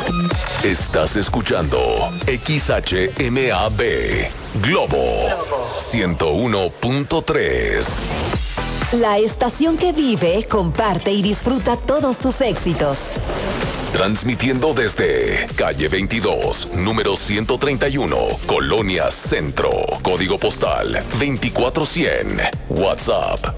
Estás escuchando XHMAB Globo 101.3. La estación que vive, comparte y disfruta todos tus éxitos. Transmitiendo desde calle 22, número 131, Colonia Centro, código postal 24100, WhatsApp